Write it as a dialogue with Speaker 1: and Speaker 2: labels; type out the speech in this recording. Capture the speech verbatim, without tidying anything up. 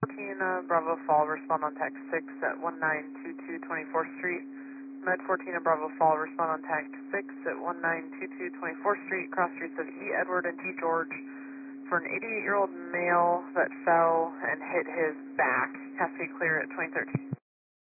Speaker 1: fourteen uh, Bravo Fall, respond on tact six at one nine two two twenty-fourth Street. Med fourteen and Bravo Fall, respond on tact six at one nine two two twenty-fourth Street, cross streets of E. Edward and T. George for an eighty-eight-year-old male that fell and hit his back. Has to be clear at twenty thirteen.